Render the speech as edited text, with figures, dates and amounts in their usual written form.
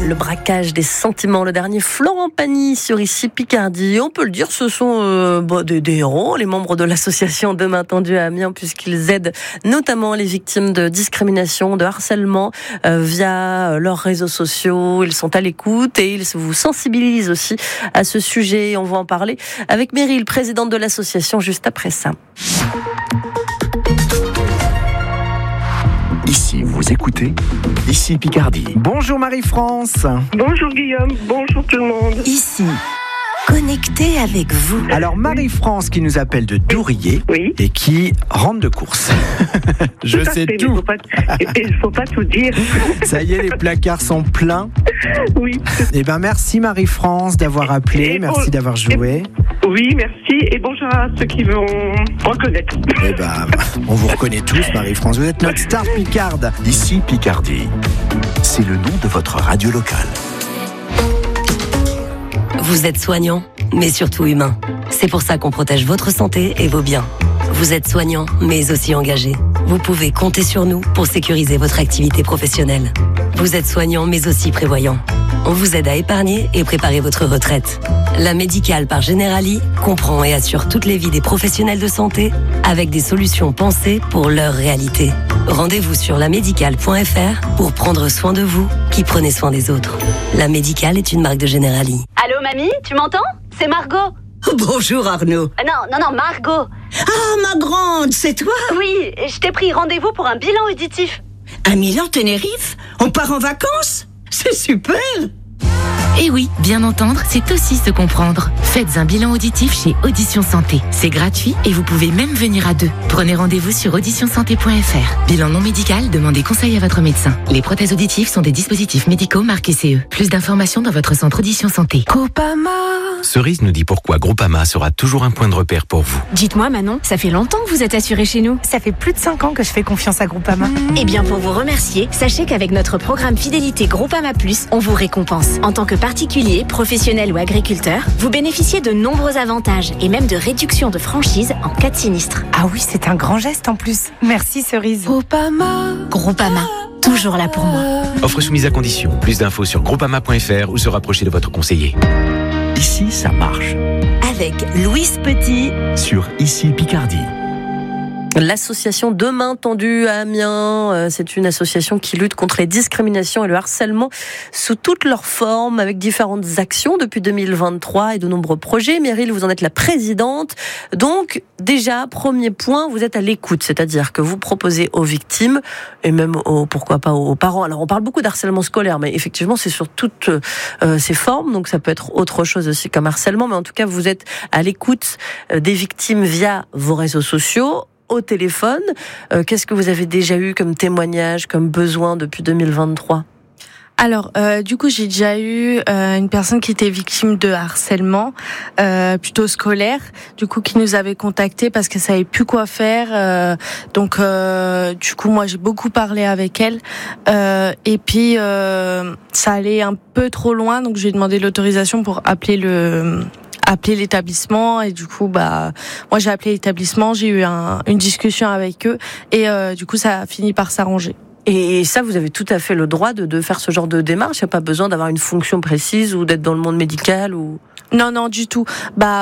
Le braquage des sentiments, le dernier Florent Pagny sur Ici Picardie. On peut le dire, ce sont des héros, les membres de l'association De Main Tendue à Amiens, puisqu'ils aident notamment les victimes de discrimination, de harcèlement via leurs réseaux sociaux. Ils sont à l'écoute et ils vous sensibilisent aussi à ce sujet. On va en parler avec Meryl, présidente de l'association, juste après ça. Ici, vous écoutez Ici Picardie. Bonjour Marie-France. Bonjour Guillaume, bonjour tout le monde. Ici, connecté avec vous. Alors Marie-France qui nous appelle de Dourier et qui rentre de course. Je sais tout. Il ne faut pas tout dire. Ça y est, les placards sont pleins. Oui. Eh bien merci Marie-France d'avoir appelé, merci d'avoir joué. Oui, merci et bonjour à ceux qui vont reconnaître. Eh ben, on vous reconnaît tous Marie-France, vous êtes notre star picarde. Ici Picardie, c'est le nom de votre radio locale. Vous êtes soignant, mais surtout humain. C'est pour ça qu'on protège votre santé et vos biens. Vous êtes soignant, mais aussi engagé. Vous pouvez compter sur nous pour sécuriser votre activité professionnelle. Vous êtes soignant, mais aussi prévoyant. On vous aide à épargner et préparer votre retraite. La Médicale par Generali comprend et assure toutes les vies des professionnels de santé avec des solutions pensées pour leur réalité. Rendez-vous sur lamédicale.fr pour prendre soin de vous qui prenez soin des autres. La Médicale est une marque de Generali. Allô mamie, tu m'entends ? C'est Margot. Bonjour Arnaud. Non, Margot. Ah, ma grande, c'est toi ? Oui, je t'ai pris rendez-vous pour un bilan auditif. À Milan-Tenerife ? On part en vacances ? C'est super ! Et oui, bien entendre, c'est aussi se comprendre. Faites un bilan auditif chez Audition Santé. C'est gratuit et vous pouvez même venir à deux. Prenez rendez-vous sur auditionsanté.fr. Bilan non médical, demandez conseil à votre médecin. Les prothèses auditives sont des dispositifs médicaux marqués CE. Plus d'informations dans votre centre Audition Santé. Groupama. Cerise nous dit pourquoi Groupama sera toujours un point de repère pour vous. Dites-moi Manon, ça fait longtemps que vous êtes assurée chez nous. Ça fait plus de 5 ans que je fais confiance à Groupama. Eh bien pour vous remercier, sachez qu'avec notre programme Fidélité Groupama Plus, on vous récompense. En tant que particulier, professionnel ou agriculteur, vous bénéficiez de nombreux avantages et même de réductions de franchise en cas de sinistre. Ah oui, c'est un grand geste en plus. Merci Cerise. Groupama, toujours là pour moi. Offre soumise à condition. Plus d'infos sur groupama.fr ou se rapprocher de votre conseiller. Ici, ça marche. Avec Louise Petit Sur Ici Picardie. L'association De Main Tendue à Amiens, c'est une association qui lutte contre les discriminations et le harcèlement sous toutes leurs formes, avec différentes actions depuis 2023 et de nombreux projets. Meryl, vous en êtes la présidente. Donc, déjà, premier point, vous êtes à l'écoute, c'est-à-dire que vous proposez aux victimes et même pourquoi pas aux parents. Alors, on parle beaucoup d'harcèlement scolaire, mais effectivement, c'est sur toutes ces formes. Donc, ça peut être autre chose aussi comme harcèlement, mais en tout cas, vous êtes à l'écoute des victimes via vos réseaux sociaux, au téléphone. Qu'est-ce que vous avez déjà eu comme témoignage, comme besoin depuis 2023 ? Alors, du coup, j'ai déjà eu une personne qui était victime de harcèlement, plutôt scolaire, du coup, qui nous avait contacté parce qu'elle savait plus quoi faire. Donc, du coup, moi, j'ai beaucoup parlé avec elle. Et puis, ça allait un peu trop loin, donc j'ai demandé l'autorisation pour appeler l'établissement et du coup moi j'ai appelé l'établissement, j'ai eu une discussion avec eux et du coup ça a fini par s'arranger. Et ça, vous avez tout à fait le droit de faire ce genre de démarche. Il n'y a pas besoin d'avoir une fonction précise ou d'être dans le monde médical ou... Non, du tout.